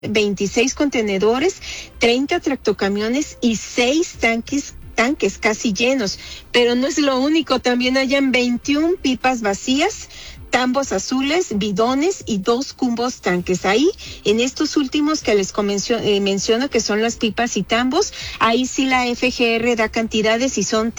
26 contenedores, 30 tractocamiones y 6 tanques casi llenos. Pero no es lo único, también hayan 21 pipas vacías, tambos azules, bidones y 2 cumbos tanques. Ahí, en estos últimos que les menciono, que son las pipas y tambos, ahí sí la FGR da cantidades y son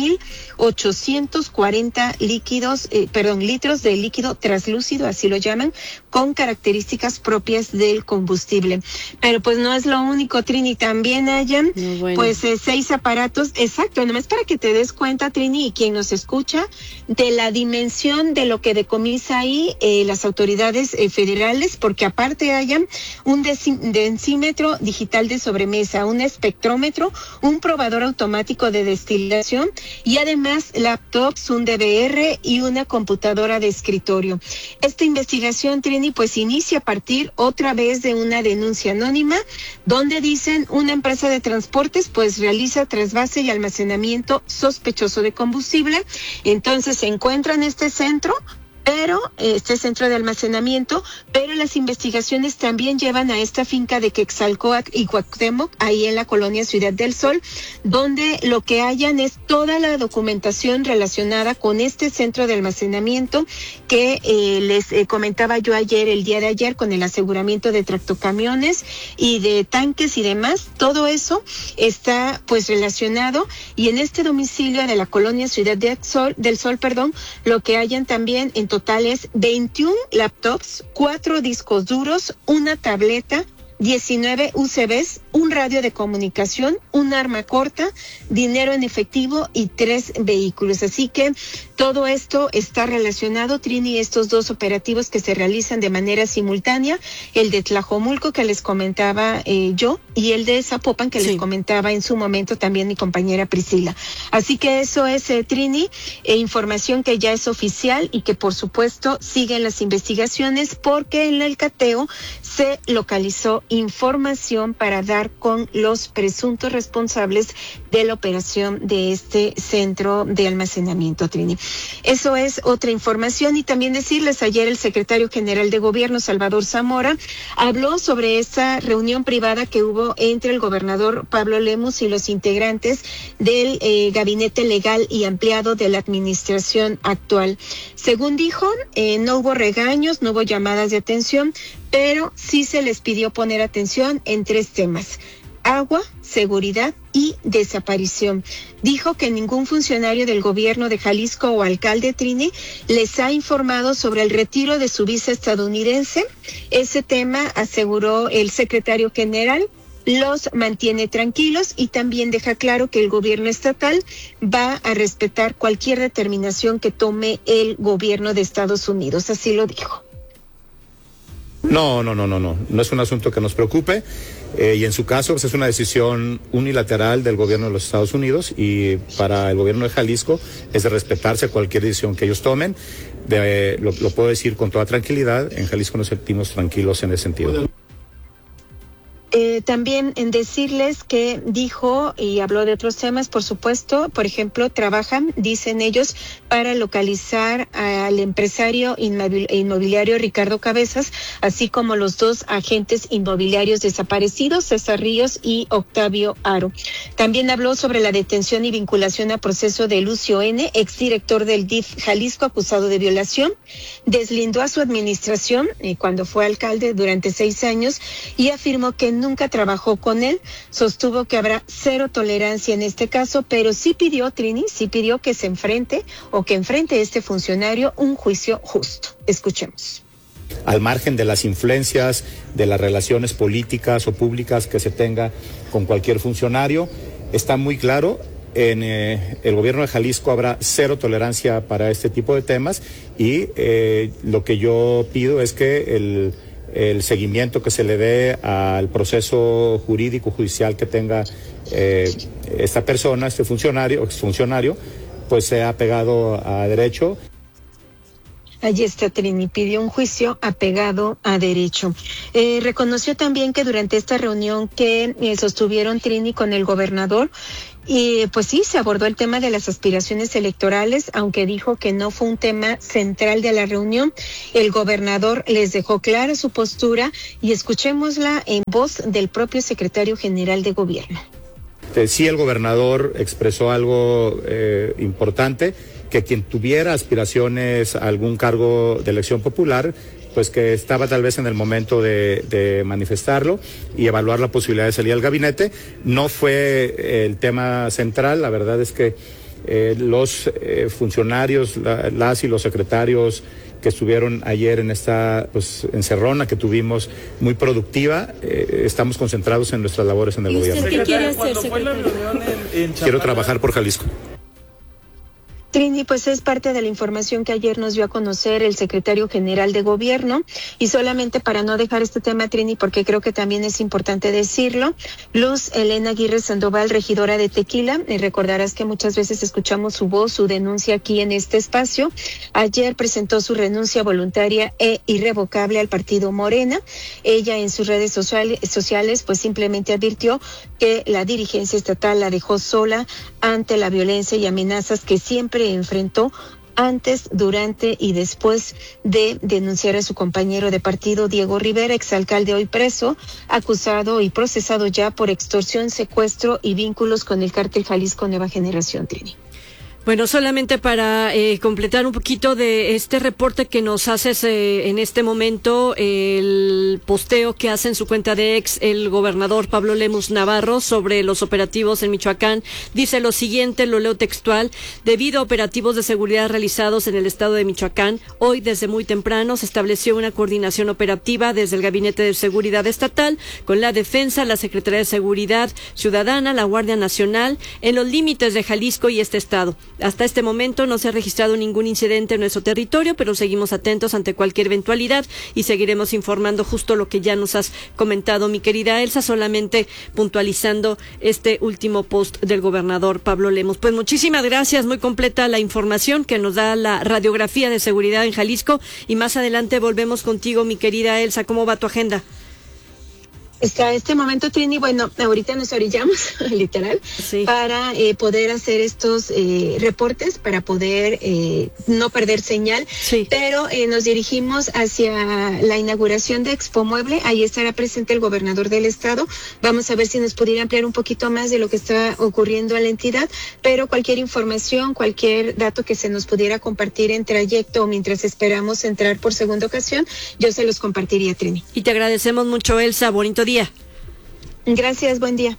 3,840 litros de líquido traslúcido, así lo llaman, con características propias del combustible. Pero pues no es lo único, Trini, también hayan pues 6 aparatos, exacto, nomás para que te des cuenta, Trini, y quien nos escucha, de la dimensión de lo que decomisa ahí las autoridades federales, porque aparte hayan un densímetro digital de sobremesa, un espectrómetro, un probador automático de destilación y además laptops, un DVR y una computadora de escritorio. Esta investigación, Trini, pues inicia a partir otra vez de una denuncia anónima donde dicen una empresa de transportes pues realiza trasvase y almacenamiento sospechoso de combustible. Entonces se encuentra en este centro de almacenamiento, pero las investigaciones también llevan a esta finca de Quexalcóatl y Cuauhtémoc, ahí en la colonia Ciudad del Sol, donde lo que hallan es toda la documentación relacionada con este centro de almacenamiento que les comentaba yo el día de ayer, con el aseguramiento de tractocamiones y de tanques y demás. Todo eso está pues relacionado, y en este domicilio de la colonia Ciudad del Sol, lo que hallan también en total es 21 laptops, 4 discos duros, una tableta, 19 UCBs, un radio de comunicación, un arma corta, dinero en efectivo y 3 vehículos. Así que todo esto está relacionado, Trini, estos 2 operativos que se realizan de manera simultánea, el de Tlajomulco que les comentaba yo y el de Zapopan que les comentaba en su momento también mi compañera Priscila. Así que eso es, Trini, información que ya es oficial y que por supuesto siguen las investigaciones, porque en el cateo se localizó información para dar con los presuntos responsables de la operación de este centro de almacenamiento, Trini. Eso es otra información. Y también decirles, ayer el secretario general de Gobierno, Salvador Zamora, habló sobre esa reunión privada que hubo entre el gobernador Pablo Lemus y los integrantes del gabinete legal y ampliado de la administración actual. Según dijo, no hubo regaños, no hubo llamadas de atención, pero sí se les pidió poner atención en 3 temas: agua, seguridad y desaparición. Dijo que ningún funcionario del gobierno de Jalisco o alcalde, Trini, les ha informado sobre el retiro de su visa estadounidense. Ese tema, aseguró el secretario general, los mantiene tranquilos, y también deja claro que el gobierno estatal va a respetar cualquier determinación que tome el gobierno de Estados Unidos. Así lo dijo. No es un asunto que nos preocupe, y en su caso pues es una decisión unilateral del gobierno de los Estados Unidos, y para el gobierno de Jalisco es de respetarse cualquier decisión que ellos tomen. Lo puedo decir con toda tranquilidad, en Jalisco nos sentimos tranquilos en ese sentido. También en decirles que dijo y habló de otros temas, por supuesto, por ejemplo, trabajan, dicen ellos, para localizar al empresario inmobiliario Ricardo Cabezas, así como los 2 agentes inmobiliarios desaparecidos, César Ríos y Octavio Aro. También habló sobre la detención y vinculación a proceso de Lucio N., exdirector del DIF Jalisco, acusado de violación. Deslindó a su administración cuando fue alcalde durante 6 años y afirmó que nunca trabajó con él. Sostuvo que habrá 0 tolerancia en este caso, pero sí pidió, Trini, que se enfrente este funcionario un juicio justo. Escuchemos. Al margen de las influencias, de las relaciones políticas o públicas que se tenga con cualquier funcionario, está muy claro, en el gobierno de Jalisco habrá 0 tolerancia para este tipo de temas, y lo que yo pido es que el seguimiento que se le dé al proceso jurídico, judicial que tenga esta persona, exfuncionario, pues sea apegado a derecho. Allí está Trini, pidió un juicio apegado a derecho. Reconoció también que durante esta reunión que sostuvieron Trini con el gobernador, y pues sí, se abordó el tema de las aspiraciones electorales, aunque dijo que no fue un tema central de la reunión. El gobernador les dejó clara su postura y escuchémosla en voz del propio secretario general de gobierno. Sí, el gobernador expresó algo importante, que quien tuviera aspiraciones a algún cargo de elección popular, pues que estaba tal vez en el momento de manifestarlo y evaluar la posibilidad de salir al gabinete. No fue el tema central, la verdad es que los funcionarios, las y los secretarios que estuvieron ayer en esta encerrona que tuvimos muy productiva, estamos concentrados en nuestras labores en el gobierno. ¿Qué quiere hacer, secretario? Quiero trabajar por Jalisco. Trini, pues es parte de la información que ayer nos dio a conocer el secretario general de gobierno, y solamente para no dejar este tema, Trini, porque creo que también es importante decirlo, Luz Elena Aguirre Sandoval, regidora de Tequila, recordarás que muchas veces escuchamos su voz, su denuncia aquí en este espacio. Ayer presentó su renuncia voluntaria e irrevocable al partido Morena. Ella en sus redes sociales pues simplemente advirtió que la dirigencia estatal la dejó sola ante la violencia y amenazas que siempre enfrentó antes, durante y después de denunciar a su compañero de partido, Diego Rivera, exalcalde hoy preso, acusado y procesado ya por extorsión, secuestro y vínculos con el cártel Jalisco Nueva Generación, Trini. Bueno, solamente para completar un poquito de este reporte que nos haces en este momento, el posteo que hace en su cuenta de ex el gobernador Pablo Lemus Navarro sobre los operativos en Michoacán, dice lo siguiente, lo leo textual: debido a operativos de seguridad realizados en el estado de Michoacán, hoy desde muy temprano se estableció una coordinación operativa desde el Gabinete de Seguridad Estatal con la Defensa, la Secretaría de Seguridad Ciudadana, la Guardia Nacional, en los límites de Jalisco y este estado. Hasta este momento no se ha registrado ningún incidente en nuestro territorio, pero seguimos atentos ante cualquier eventualidad y seguiremos informando justo lo que ya nos has comentado, mi querida Elsa, solamente puntualizando este último post del gobernador Pablo Lemus. Pues muchísimas gracias, muy completa la información que nos da la radiografía de seguridad en Jalisco, y más adelante volvemos contigo, mi querida Elsa. ¿Cómo va tu agenda? Hasta este momento, Trini, bueno, ahorita nos orillamos, literal, sí, para poder hacer estos reportes, para poder no perder señal, sí, pero nos dirigimos hacia la inauguración de Expo Mueble. Ahí estará presente el gobernador del estado. Vamos a ver si nos pudiera ampliar un poquito más de lo que está ocurriendo en la entidad, pero cualquier información, cualquier dato que se nos pudiera compartir en trayecto o mientras esperamos entrar por segunda ocasión, yo se los compartiría, Trini. Y te agradecemos mucho, Elsa. Bonito día. Gracias, buen día.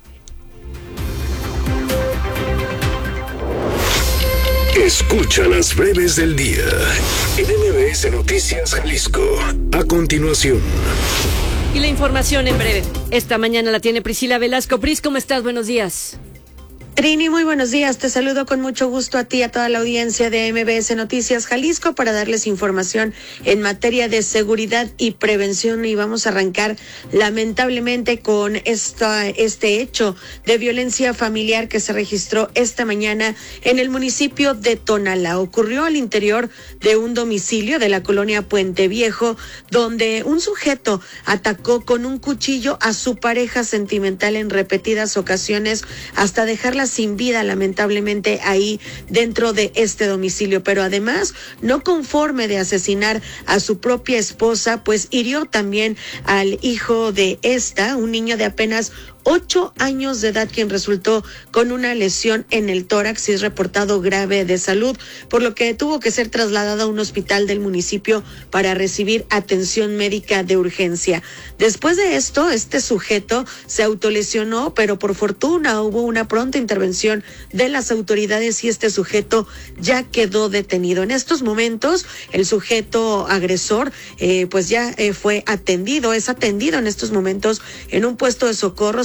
Escucha las breves del día en MBS Noticias Jalisco. A continuación. Y la información en breve. Esta mañana la tiene Priscila Velasco. Pris, ¿cómo estás? Buenos días. Trini, muy buenos días. Te saludo con mucho gusto a ti y a toda la audiencia de MBS Noticias Jalisco para darles información en materia de seguridad y prevención, y vamos a arrancar lamentablemente con este hecho de violencia familiar que se registró esta mañana en el municipio de Tonalá. Ocurrió al interior de un domicilio de la colonia Puente Viejo, donde un sujeto atacó con un cuchillo a su pareja sentimental en repetidas ocasiones hasta dejarla sin vida, lamentablemente, ahí dentro de este domicilio. Pero además, no conforme de asesinar a su propia esposa, pues hirió también al hijo de esta, un niño de apenas 8 años de edad, quien resultó con una lesión en el tórax y es reportado grave de salud, por lo que tuvo que ser trasladado a un hospital del municipio para recibir atención médica de urgencia. Después de esto, este sujeto se autolesionó, pero por fortuna hubo una pronta intervención de las autoridades y este sujeto ya quedó detenido. En estos momentos, el sujeto agresor pues ya fue atendido, es atendido en estos momentos en un puesto de socorros,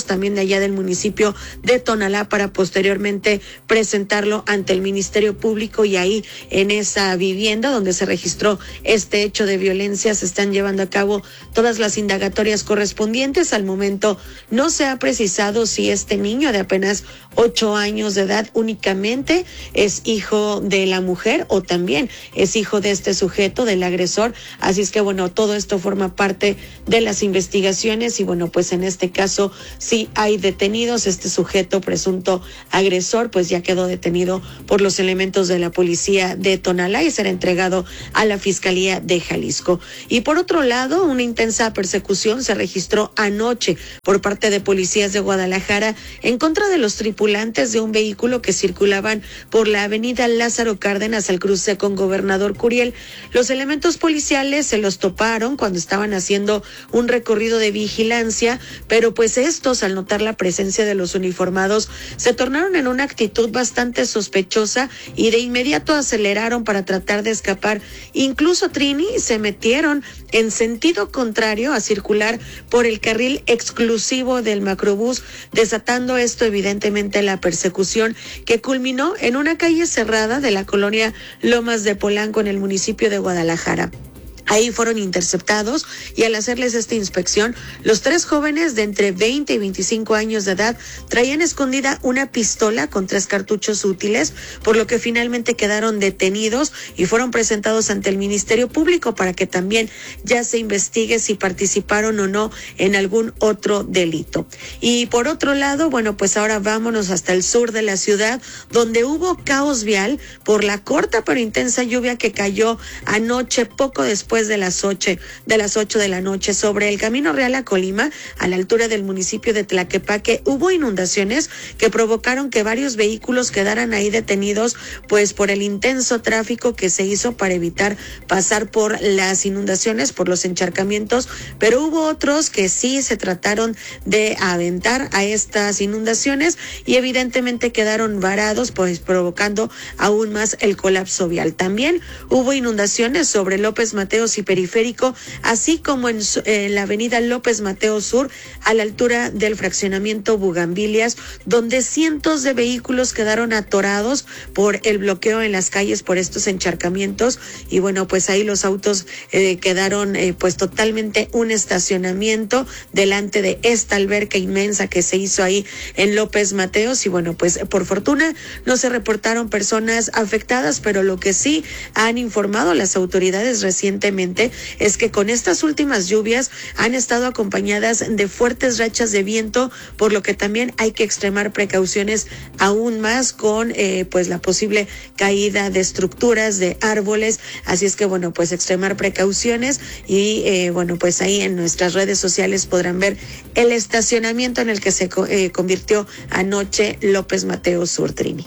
también de allá del municipio de Tonalá, para posteriormente presentarlo ante el Ministerio Público, y ahí en esa vivienda donde se registró este hecho de violencia se están llevando a cabo todas las indagatorias correspondientes. Al momento no se ha precisado si este niño de apenas 8 años de edad únicamente es hijo de la mujer o también es hijo de este sujeto, del agresor. Así es que bueno, todo esto forma parte de las investigaciones y bueno, pues en este caso sí hay detenidos. Este sujeto presunto agresor pues ya quedó detenido por los elementos de la policía de Tonalá y será entregado a la Fiscalía de Jalisco. Y por otro lado, una intensa persecución se registró anoche por parte de policías de Guadalajara en contra de los tripulantes de un vehículo que circulaban por la avenida Lázaro Cárdenas al cruce con Gobernador Curiel. Los elementos policiales se los toparon cuando estaban haciendo un recorrido de vigilancia, pero pues estos, al notar la presencia de los uniformados, se tornaron en una actitud bastante sospechosa y de inmediato aceleraron para tratar de escapar. Incluso, Trini, se metieron en sentido contrario a circular por el carril exclusivo del macrobús, desatando esto evidentemente la persecución que culminó en una calle cerrada de la colonia Lomas de Polanco en el municipio de Guadalajara. Ahí fueron interceptados y al hacerles esta inspección, los 3 jóvenes de entre 20 y 25 años de edad traían escondida una pistola con 3 cartuchos útiles, por lo que finalmente quedaron detenidos y fueron presentados ante el Ministerio Público para que también ya se investigue si participaron o no en algún otro delito. Y por otro lado, bueno, pues ahora vámonos hasta el sur de la ciudad, donde hubo caos vial por la corta pero intensa lluvia que cayó anoche, poco después de las 8 de la noche, sobre el Camino Real a Colima, a la altura del municipio de Tlaquepaque. Hubo inundaciones que provocaron que varios vehículos quedaran ahí detenidos, pues por el intenso tráfico que se hizo para evitar pasar por las inundaciones, por los encharcamientos, pero hubo otros que sí se trataron de aventar a estas inundaciones y evidentemente quedaron varados, pues provocando aún más el colapso vial. También hubo inundaciones sobre López Mateos y Periférico, así como en la avenida López Mateos Sur, a la altura del fraccionamiento Bugambilias, donde cientos de vehículos quedaron atorados por el bloqueo en las calles por estos encharcamientos. Y bueno, pues ahí los autos quedaron pues totalmente un estacionamiento delante de esta alberca inmensa que se hizo ahí en López Mateos. Y bueno, pues por fortuna no se reportaron personas afectadas, pero lo que sí han informado las autoridades recientemente es que con estas últimas lluvias han estado acompañadas de fuertes rachas de viento, por lo que también hay que extremar precauciones aún más con pues la posible caída de estructuras, de árboles. Así es que bueno, pues extremar precauciones y bueno, pues ahí en nuestras redes sociales podrán ver el estacionamiento en el que se convirtió anoche López Mateos Sur, Trini.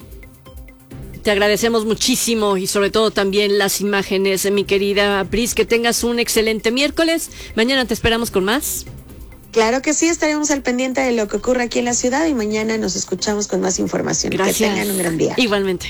Te agradecemos muchísimo y sobre todo también las imágenes, mi querida Pris. Que tengas un excelente miércoles. Mañana te esperamos con más. Claro que sí, estaremos al pendiente de lo que ocurre aquí en la ciudad y mañana nos escuchamos con más información. Gracias. Que tengan un gran día. Igualmente.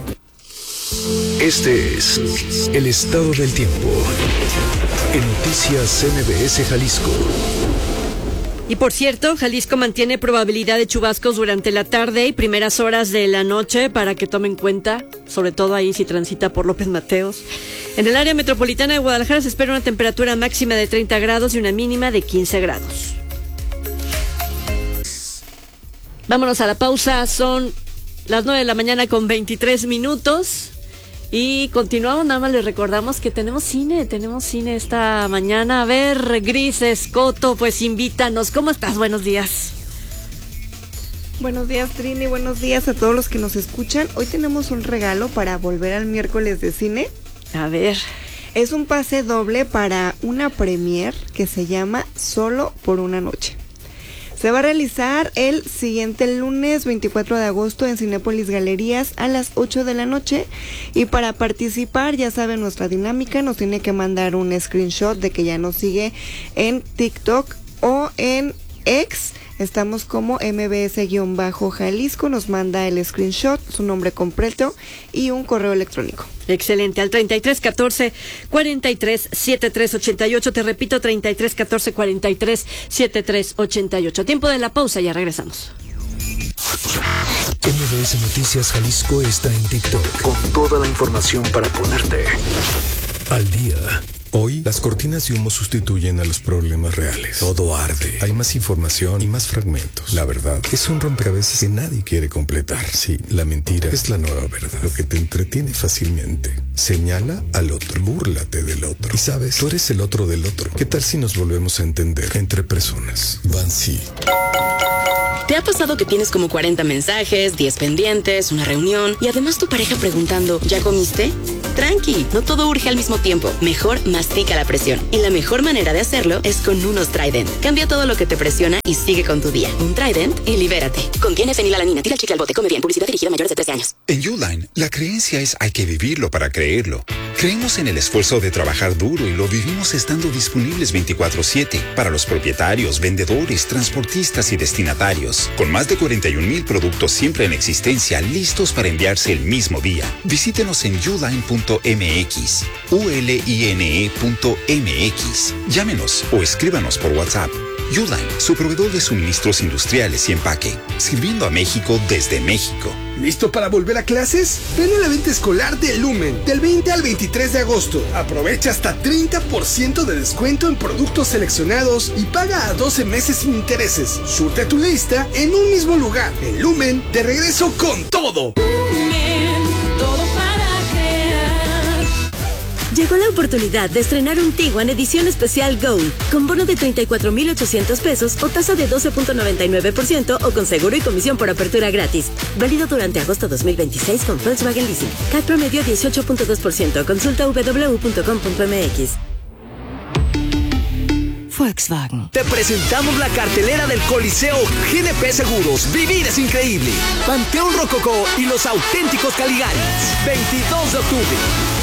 Este es el estado del tiempo en Noticias MBS Jalisco. Y por cierto, Jalisco mantiene probabilidad de chubascos durante la tarde y primeras horas de la noche para que tomen cuenta, sobre todo ahí si transita por López Mateos. En el área metropolitana de Guadalajara se espera una temperatura máxima de 30 grados y una mínima de 15 grados. Vámonos a la pausa, son las 9 de la mañana con 23 minutos. Y continuamos, nada más les recordamos que tenemos cine esta mañana. A ver, Gris Escoto, pues invítanos. ¿Cómo estás? Buenos días. Buenos días, Trini, buenos días a todos los que nos escuchan. Hoy tenemos un regalo para volver al miércoles de cine. A ver. Es un pase doble para una premier que se llama Solo por una noche. Se va a realizar el siguiente lunes 24 de agosto en Cinépolis Galerías a las 8 de la noche. Y para participar, ya saben nuestra dinámica, nos tiene que mandar un screenshot de que ya nos sigue en TikTok o en X. Estamos como MBS-Jalisco, nos manda el screenshot, su nombre completo y un correo electrónico. Excelente, al 3314-437388, te repito, 3314-437388. Tiempo de la pausa, ya regresamos. MBS Noticias Jalisco está en TikTok con toda la información para ponerte al día. Hoy, las cortinas de humo sustituyen a los problemas reales. Todo arde. Hay más información y más fragmentos. La verdad es un rompecabezas que nadie quiere completar. Sí, la mentira es la nueva verdad. Lo que te entretiene fácilmente. Señala al otro. Búrlate del otro. Y sabes, tú eres el otro del otro. ¿Qué tal si nos volvemos a entender entre personas? Bansi. ¿Te ha pasado que tienes como 40 mensajes, 10 pendientes, una reunión y además tu pareja preguntando, ¿ya comiste? Tranqui, no todo urge al mismo tiempo. Mejor mastica la presión. Y la mejor manera de hacerlo es con unos Trident. Cambia todo lo que te presiona y sigue con tu día. Un Trident y libérate. Contiene fenilalanina. Tira el chicle al bote. Come bien. Publicidad dirigida a mayores de 13 años. En Uline, la creencia es hay que vivirlo para creerlo. Creemos en el esfuerzo de trabajar duro y lo vivimos estando disponibles 24/7 para los propietarios, vendedores, transportistas y destinatarios. Con más de 41,000 productos siempre en existencia, listos para enviarse el mismo día. Visítenos en uline.mx, uline.mx. Llámenos o escríbanos por WhatsApp. Uline, su proveedor de suministros industriales y empaque, sirviendo a México desde México. ¿Listo para volver a clases? Ven a la venta escolar de Lumen, del 20 al 23 de agosto. Aprovecha hasta 30% de descuento en productos seleccionados y paga a 12 meses sin intereses. Surte tu lista en un mismo lugar. En Lumen, de regreso con todo. Llegó la oportunidad de estrenar un Tiguan edición especial Gold, con bono de 34,800 pesos o tasa de 12.99% o con seguro y comisión por apertura gratis. Válido durante agosto 2026 con Volkswagen Leasing. CAT promedio 18.2%. Consulta www.com.mx. Volkswagen. Te presentamos la cartelera del Coliseo GNP Seguros. Vivir es increíble. Panteón Rococó y los auténticos Caligaris. 22 de octubre.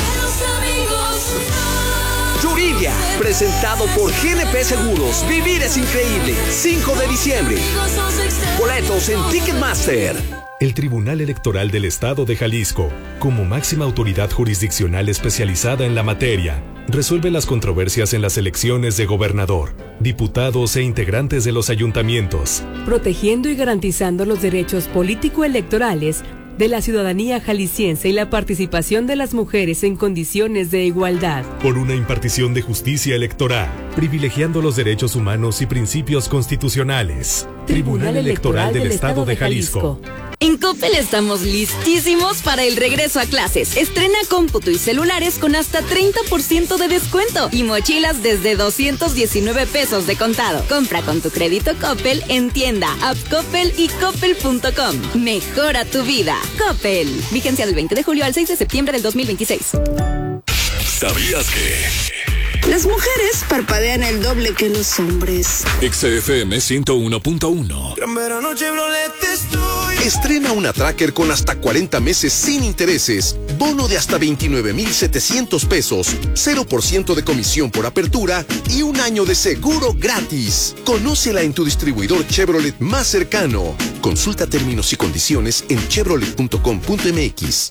Yuridia, presentado por GNP Seguros. Vivir es increíble. 5 de diciembre. Boletos en Ticketmaster. El Tribunal Electoral del Estado de Jalisco, como máxima autoridad jurisdiccional especializada en la materia, resuelve las controversias en las elecciones de gobernador, diputados e integrantes de los ayuntamientos, protegiendo y garantizando los derechos político-electorales de la ciudadanía jalisciense y la participación de las mujeres en condiciones de igualdad. Por una impartición de justicia electoral, privilegiando los derechos humanos y principios constitucionales. Tribunal Electoral del Estado de Jalisco. En Coppel estamos listísimos para el regreso a clases. Estrena cómputo y celulares con hasta 30% de descuento y mochilas desde 219 pesos de contado. Compra con tu crédito Coppel en tienda, app Coppel y coppel.com. Mejora tu vida. Coppel. Vigencia del 20 de julio al 6 de septiembre del 2026. ¿Sabías que? Las mujeres parpadean el doble que los hombres. XFM 101.1. Gran verano Chevrolet estoy. Estrena una Tracker con hasta 40 meses sin intereses, bono de hasta 29,700 pesos, 0% de comisión por apertura y un año de seguro gratis. Conócela en tu distribuidor Chevrolet más cercano. Consulta términos y condiciones en chevrolet.com.mx.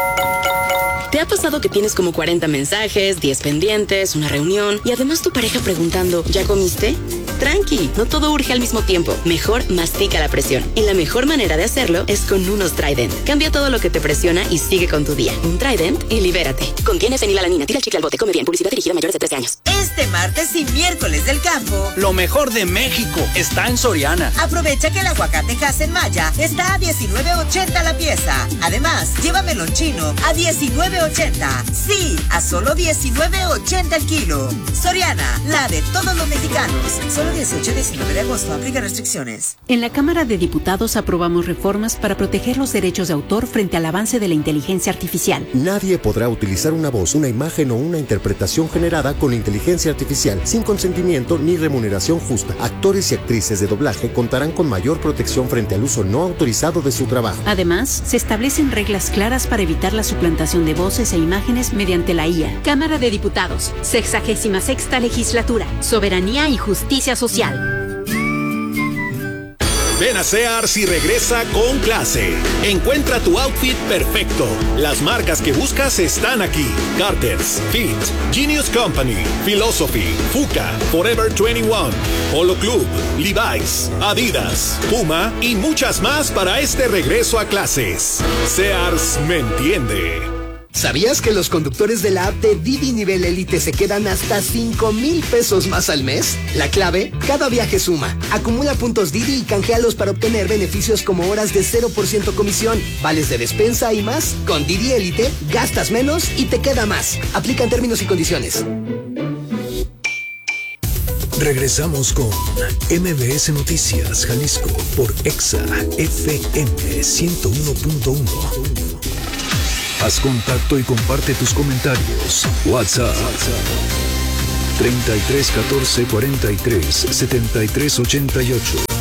¿Te ha pasado que tienes como 40 mensajes, 10 pendientes, una reunión y además tu pareja preguntando, ¿ya comiste? Tranqui, no todo urge al mismo tiempo. Mejor mastica la presión. Y la mejor manera de hacerlo es con unos Trident. Cambia todo lo que te presiona y sigue con tu día. Un Trident y libérate. Contiene fenilalanina. Tira el chicle al bote. Come bien. Publicidad dirigida a mayores de 13 años. Este martes y miércoles del campo, lo mejor de México está en Soriana. Aprovecha que el aguacate Hass-en-Maya está a $19.80 la pieza. Además, lleva melón chino a $19.80. Sí, a solo $19.80 el kilo. Soriana, la de todos los mexicanos. Solo 18 y 19 de agosto. Aplica restricciones. En la Cámara de Diputados aprobamos reformas para proteger los derechos de autor frente al avance de la inteligencia artificial. Nadie podrá utilizar una voz, una imagen o una interpretación generada con inteligencia artificial sin consentimiento ni remuneración justa. Actores y actrices de doblaje contarán con mayor protección frente al uso no autorizado de su trabajo. Además, se establecen reglas claras para evitar la suplantación de voces e imágenes mediante la IA. Cámara de Diputados, 66ª Legislatura, Soberanía y Justicia Social. Ven a Sears y regresa con clase. Encuentra tu outfit perfecto. Las marcas que buscas están aquí. Carter's, Fit, Genius Company, Philosophy, Fuka, Forever 21, Polo Club, Levi's, Adidas, Puma y muchas más para este regreso a clases. Sears me entiende. ¿Sabías que los conductores de la app de Didi Nivel Elite se quedan hasta 5,000 pesos más al mes? La clave, cada viaje suma. Acumula puntos Didi y canjealos para obtener beneficios como horas de 0% comisión, vales de despensa y más. Con Didi Elite, gastas menos y te queda más. Aplican términos y condiciones. Regresamos con MBS Noticias Jalisco por Exa FM 101.1. Haz contacto y comparte tus comentarios. WhatsApp 33 14 43 73 88.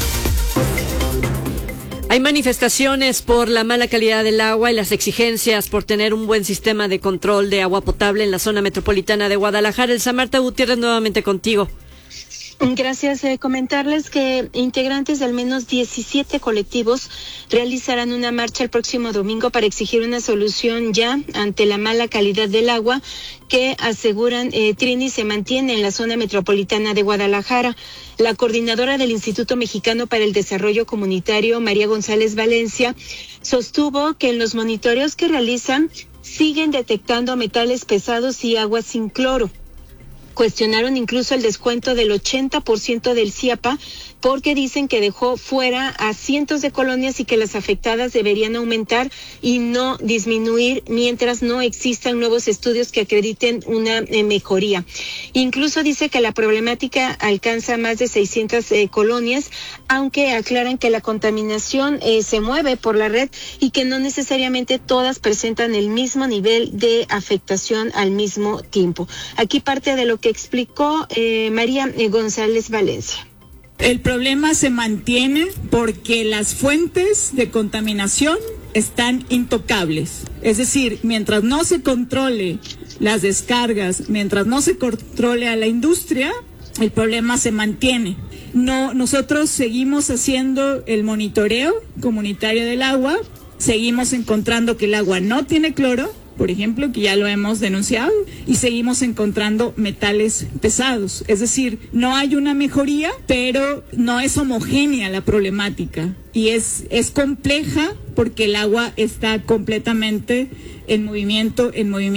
Hay manifestaciones por la mala calidad del agua y las exigencias por tener un buen sistema de control de agua potable en la zona metropolitana de Guadalajara. Elsa Marta Gutiérrez, nuevamente contigo. Gracias. Comentarles que integrantes de al menos 17 colectivos realizarán una marcha el próximo domingo para exigir una solución ya ante la mala calidad del agua que aseguran Trini se mantiene en la zona metropolitana de Guadalajara. La coordinadora del Instituto Mexicano para el Desarrollo Comunitario, María González Valencia, sostuvo que en los monitoreos que realizan siguen detectando metales pesados y agua sin cloro. Cuestionaron incluso el descuento del 80% del CIAPA porque dicen que dejó fuera a cientos de colonias y que las afectadas deberían aumentar y no disminuir mientras no existan nuevos estudios que acrediten una mejoría. Incluso dice que la problemática alcanza más de 600 colonias, aunque aclaran que la contaminación se mueve por la red y que no necesariamente todas presentan el mismo nivel de afectación al mismo tiempo. Aquí parte de lo que explicó María González Valencia. El problema se mantiene porque las fuentes de contaminación están intocables. Es decir, mientras no se controle las descargas, mientras no se controle a la industria, el problema se mantiene. Nosotros seguimos haciendo el monitoreo comunitario del agua, seguimos encontrando que el agua no tiene cloro, por ejemplo, que ya lo hemos denunciado, y seguimos encontrando metales pesados. Es decir, no hay una mejoría, pero no es homogénea la problemática. Y es compleja porque el agua está completamente en movimiento.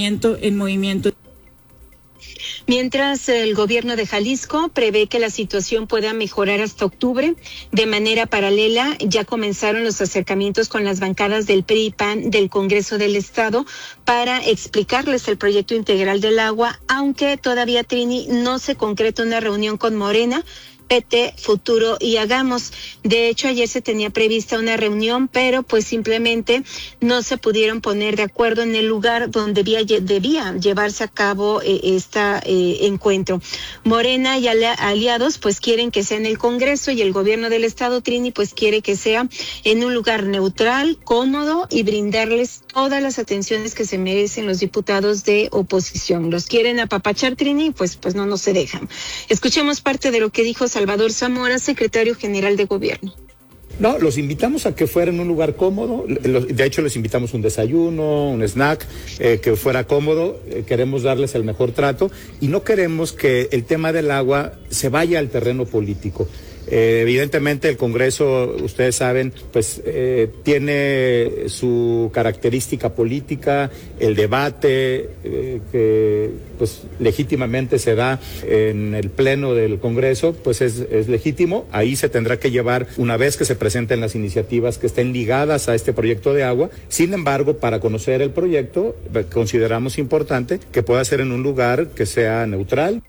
Mientras el gobierno de Jalisco prevé que la situación pueda mejorar hasta octubre, de manera paralela ya comenzaron los acercamientos con las bancadas del PRI y PAN del Congreso del Estado para explicarles el proyecto integral del agua, aunque todavía, Trini, no se concreta una reunión con Morena, PT, Futuro y Hagamos. De hecho, ayer se tenía prevista una reunión, pero pues simplemente no se pudieron poner de acuerdo en el lugar donde debía llevarse a cabo este encuentro. Morena y aliados pues quieren que sea en el Congreso y el gobierno del Estado, Trini, pues quiere que sea en un lugar neutral, cómodo y brindarles todas las atenciones que se merecen los diputados de oposición. Los quieren apapachar, Trini, pues no se dejan. Escuchemos parte de lo que dijo Salvador Zamora, secretario general de Gobierno. No, los invitamos a que fuera en un lugar cómodo. De hecho, les invitamos un desayuno, un snack, que fuera cómodo. Queremos darles el mejor trato y no queremos que el tema del agua se vaya al terreno político. Evidentemente el Congreso, ustedes saben, pues tiene su característica política, el debate que pues legítimamente se da en el pleno del Congreso, pues es legítimo. Ahí se tendrá que llevar una vez que se presenten las iniciativas que estén ligadas a este proyecto de agua. Sin embargo, para conocer el proyecto, consideramos importante que pueda ser en un lugar que sea neutral.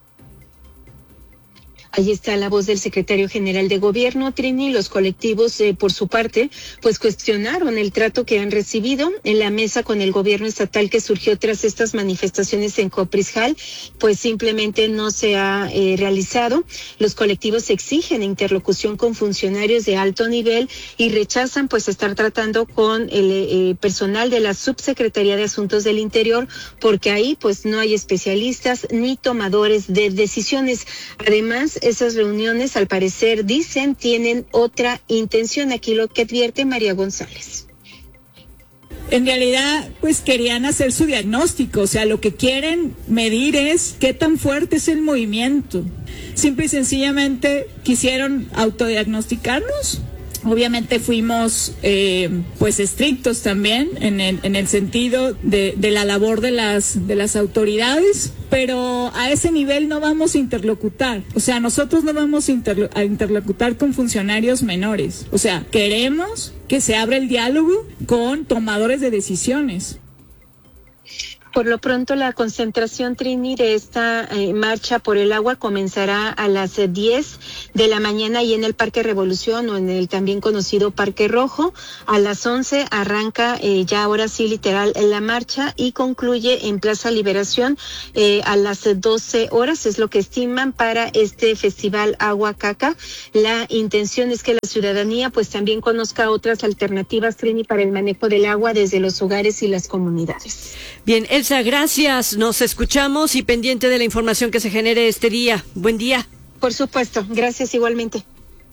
Ahí está la voz del secretario general de Gobierno, Trini. Los colectivos, por su parte, pues cuestionaron el trato que han recibido en la mesa con el gobierno estatal que surgió tras estas manifestaciones en Coprisjal, pues simplemente no se ha realizado. Los colectivos exigen interlocución con funcionarios de alto nivel y rechazan pues estar tratando con el personal de la Subsecretaría de Asuntos del Interior, porque ahí pues no hay especialistas ni tomadores de decisiones. Además, esas reuniones, al parecer, dicen, tienen otra intención. Aquí lo que advierte María González. En realidad, pues querían hacer su diagnóstico, o sea, lo que quieren medir es qué tan fuerte es el movimiento. Simple y sencillamente quisieron autodiagnosticarnos. Obviamente fuimos pues estrictos también en el sentido de la labor de las autoridades, pero a ese nivel no vamos a interlocutar. O sea, nosotros no vamos a interlocutar con funcionarios menores. O sea, queremos que se abra el diálogo con tomadores de decisiones. Por lo pronto, la concentración, Trini, de esta marcha por el agua comenzará a las 10 de la mañana y en el Parque Revolución o en el también conocido Parque Rojo. A las 11 arranca ya ahora sí literal la marcha y concluye en Plaza Liberación a las 12 horas, es lo que estiman para este festival Agua Caca. La intención es que la ciudadanía pues también conozca otras alternativas, Trini, para el manejo del agua desde los hogares y las comunidades. Bien, Elsa, gracias. Nos escuchamos y pendiente de la información que se genere este día. Buen día. Por supuesto. Gracias igualmente.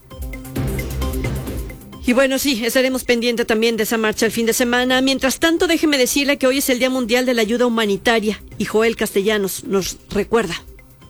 Y bueno, sí, estaremos pendientes también de esa marcha el fin de semana. Mientras tanto, déjeme decirle que hoy es el Día Mundial de la Ayuda Humanitaria y Joel Castellanos nos recuerda.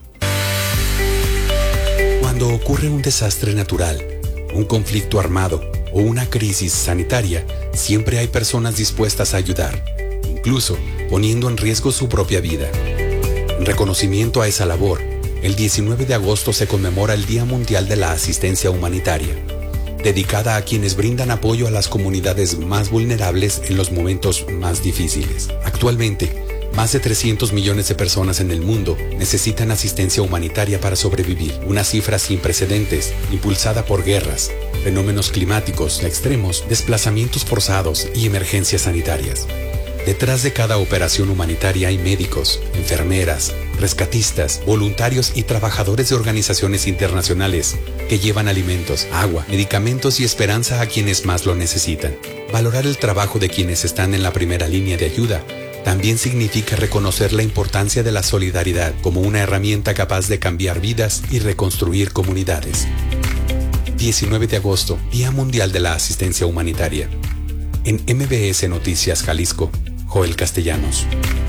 Cuando ocurre un desastre natural, un conflicto armado o una crisis sanitaria, siempre hay personas dispuestas a ayudar, incluso poniendo en riesgo su propia vida. En reconocimiento a esa labor, el 19 de agosto se conmemora el Día Mundial de la Asistencia Humanitaria, dedicada a quienes brindan apoyo a las comunidades más vulnerables en los momentos más difíciles. Actualmente, más de 300 millones de personas en el mundo necesitan asistencia humanitaria para sobrevivir, una cifra sin precedentes, impulsada por guerras, fenómenos climáticos extremos, desplazamientos forzados y emergencias sanitarias. Detrás de cada operación humanitaria hay médicos, enfermeras, rescatistas, voluntarios y trabajadores de organizaciones internacionales que llevan alimentos, agua, medicamentos y esperanza a quienes más lo necesitan. Valorar el trabajo de quienes están en la primera línea de ayuda también significa reconocer la importancia de la solidaridad como una herramienta capaz de cambiar vidas y reconstruir comunidades. 19 de agosto, Día Mundial de la Asistencia Humanitaria. En MBS Noticias Jalisco, Joel Castellanos.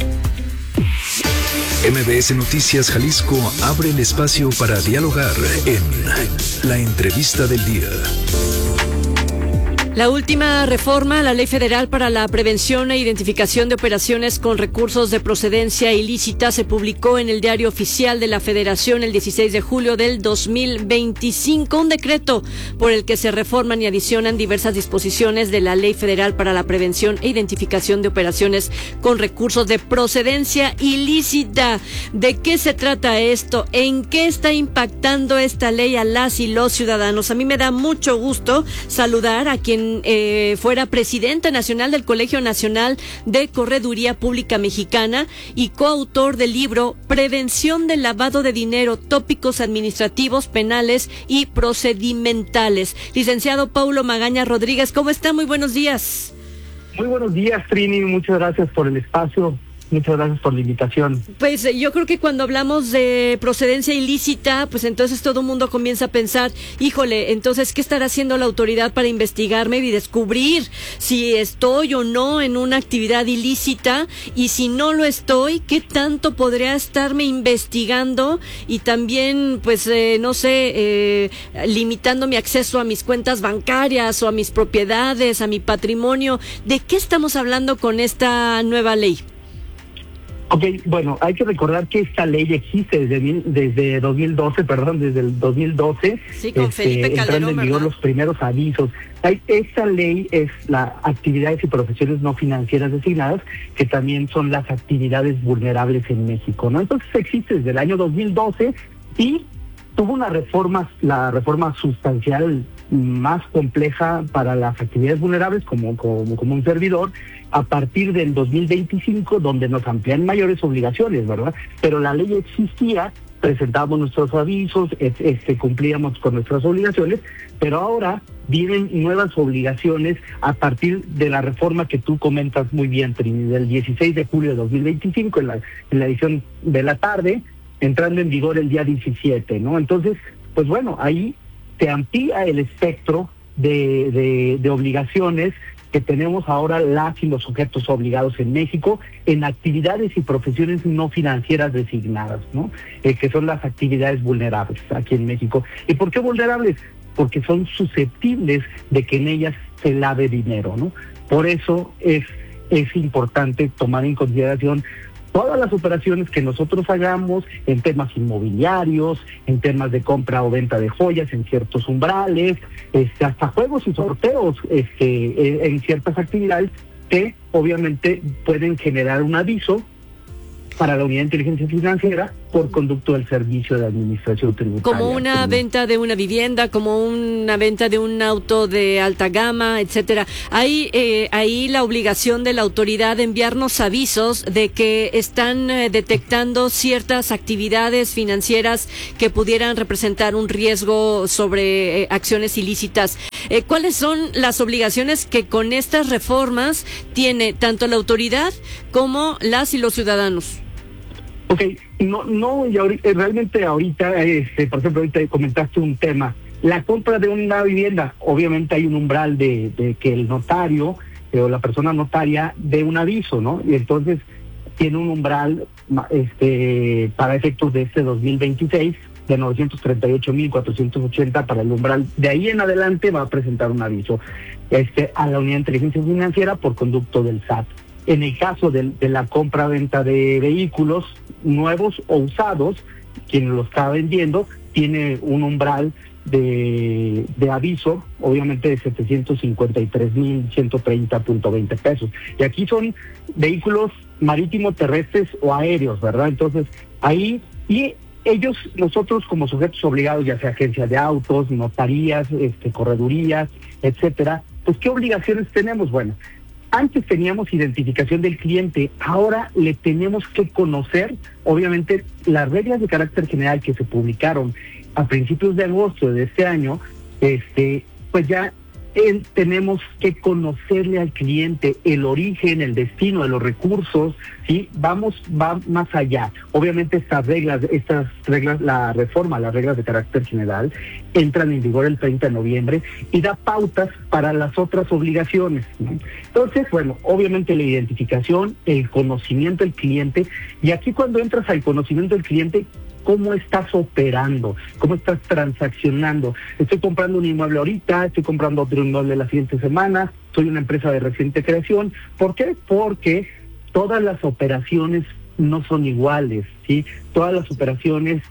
MBS Noticias Jalisco abre el espacio para dialogar en La Entrevista del Día. La última reforma a la Ley Federal para la Prevención e Identificación de Operaciones con Recursos de Procedencia Ilícita se publicó en el Diario Oficial de la Federación el 16 de julio del 2025, un decreto por el que se reforman y adicionan diversas disposiciones de la Ley Federal para la Prevención e Identificación de Operaciones con Recursos de Procedencia Ilícita. ¿De qué se trata esto? ¿En qué está impactando esta ley a las y los ciudadanos? A mí me da mucho gusto saludar a quien fuera presidenta nacional del Colegio Nacional de Correduría Pública Mexicana y coautor del libro Prevención del Lavado de Dinero, Tópicos Administrativos, Penales y Procedimentales. Licenciado Paulo Magaña Rodríguez, ¿cómo está? Muy buenos días. Muy buenos días, Trini, muchas gracias por el espacio. Muchas gracias por la invitación. Pues yo creo que cuando hablamos de procedencia ilícita, pues entonces todo el mundo comienza a pensar, híjole, entonces, ¿qué estará haciendo la autoridad para investigarme y descubrir si estoy o no en una actividad ilícita? Y si no lo estoy, ¿qué tanto podría estarme investigando? Y también, pues, no sé, limitando mi acceso a mis cuentas bancarias o a mis propiedades, a mi patrimonio. ¿De qué estamos hablando con esta nueva ley? Ok, bueno, hay que recordar que esta ley existe desde 2012, desde el 2012. Sí, con Felipe Calderón, entrando en vigor los primeros avisos. Esta ley es las actividades y profesiones no financieras designadas, que también son las actividades vulnerables en México, ¿no? Entonces existe desde el año 2012 y tuvo la reforma sustancial más compleja para las actividades vulnerables como un servidor, a partir del 2025, donde nos amplían mayores obligaciones, ¿verdad? Pero la ley existía, presentábamos nuestros avisos, cumplíamos con nuestras obligaciones, pero ahora vienen nuevas obligaciones a partir de la reforma que tú comentas muy bien, Trini, del 16 de julio de 2025, en la edición de la tarde, entrando en vigor el día 17, ¿no? Entonces, pues bueno, ahí se amplía el espectro de obligaciones que tenemos ahora las y los sujetos obligados en México en actividades y profesiones no financieras designadas, ¿no? Que son las actividades vulnerables aquí en México. ¿Y por qué vulnerables? Porque son susceptibles de que en ellas se lave dinero, ¿no? Por eso es importante tomar en consideración todas las operaciones que nosotros hagamos en temas inmobiliarios, en temas de compra o venta de joyas en ciertos umbrales, hasta juegos y sorteos en ciertas actividades que obviamente pueden generar un aviso para la Unidad de Inteligencia Financiera por conducto del Servicio de Administración Tributaria. Como una venta de una vivienda, como una venta de un auto de alta gama, etcétera. Hay ahí la obligación de la autoridad de enviarnos avisos de que están detectando ciertas actividades financieras que pudieran representar un riesgo sobre acciones ilícitas. ¿Cuáles son las obligaciones que con estas reformas tiene tanto la autoridad como las y los ciudadanos? Ok, realmente ahorita, por ejemplo, ahorita comentaste un tema, la compra de una vivienda, obviamente hay un umbral de que el notario o la persona notaria dé un aviso, ¿no? Y entonces tiene un umbral para efectos de 2026 de 938,480 para el umbral. De ahí en adelante va a presentar un aviso a la Unidad de Inteligencia Financiera por conducto del SAT. En el caso de la compra-venta de vehículos nuevos o usados, quien lo está vendiendo tiene un umbral de aviso, obviamente de 753,130.20 pesos. Y aquí son vehículos marítimos, terrestres o aéreos, ¿verdad? Entonces, ahí, y nosotros como sujetos obligados, ya sea agencias de autos, notarías, corredurías, etcétera, pues ¿qué obligaciones tenemos? Bueno, antes teníamos identificación del cliente, ahora le tenemos que conocer, obviamente, las reglas de carácter general que se publicaron a principios de agosto de este año, pues ya tenemos que conocerle al cliente el origen, el destino de los recursos, ¿sí? Va más allá. Obviamente estas reglas, la reforma, las reglas de carácter general, entran en vigor el 30 de noviembre y da pautas para las otras obligaciones, ¿no? Entonces, bueno, obviamente la identificación, el conocimiento del cliente, y aquí cuando entras al conocimiento del cliente, ¿cómo estás operando? ¿Cómo estás transaccionando? Estoy comprando un inmueble ahorita, estoy comprando otro inmueble la siguiente semana, soy una empresa de reciente creación. ¿Por qué? Porque todas las operaciones no son iguales, ¿sí? Todas las operaciones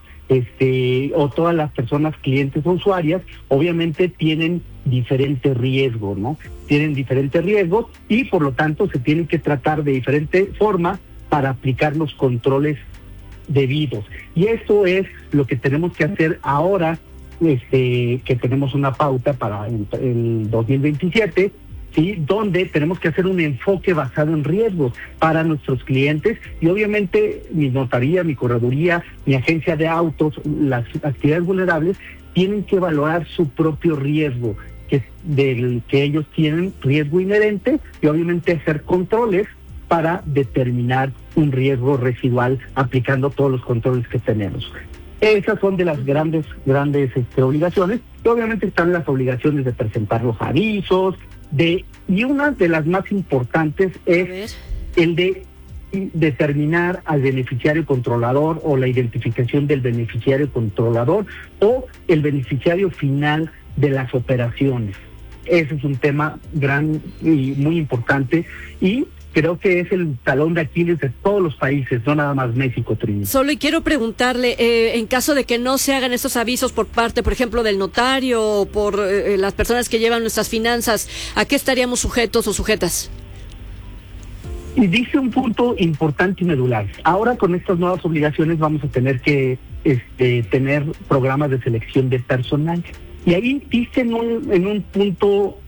o todas las personas, clientes o usuarias, obviamente tienen diferente riesgo, ¿no? Tienen diferentes riesgos y por lo tanto se tienen que tratar de diferente forma para aplicar los controles debidos. Y esto es lo que tenemos que hacer ahora, que tenemos una pauta para el 2027, ¿sí? Donde tenemos que hacer un enfoque basado en riesgos para nuestros clientes y obviamente mi notaría, mi correduría, mi agencia de autos, las actividades vulnerables tienen que evaluar su propio riesgo, del que ellos tienen riesgo inherente y obviamente hacer controles para determinar un riesgo residual aplicando todos los controles que tenemos. Esas son de las grandes obligaciones, y obviamente están las obligaciones de presentar los avisos, y una de las más importantes es el de determinar al beneficiario controlador o la identificación del beneficiario controlador o el beneficiario final de las operaciones. Ese es un tema gran y muy importante y creo que es el talón de Aquiles de todos los países, no nada más México, Trini. Solo y quiero preguntarle, en caso de que no se hagan estos avisos por parte, por ejemplo, del notario o por las personas que llevan nuestras finanzas, ¿a qué estaríamos sujetos o sujetas? Y dice un punto importante y medular. Ahora con estas nuevas obligaciones vamos a tener que tener programas de selección de personal. Y ahí dice en un punto